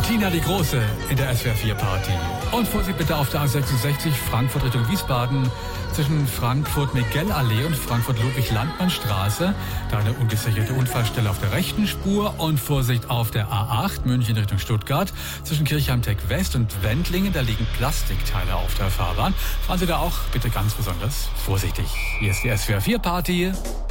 Tina die Große in der SWR 4 Party. Und Vorsicht bitte auf der A66 Frankfurt Richtung Wiesbaden zwischen Frankfurt-Miguel-Allee und Frankfurt-Ludwig-Landmann-Straße. Da eine ungesicherte Unfallstelle auf der rechten Spur. Und Vorsicht auf der A8 München Richtung Stuttgart zwischen Kirchheim-Tech-West und Wendlingen. Da liegen Plastikteile auf der Fahrbahn. Fahren Sie da auch bitte ganz besonders vorsichtig. Hier ist die SWR 4 Party.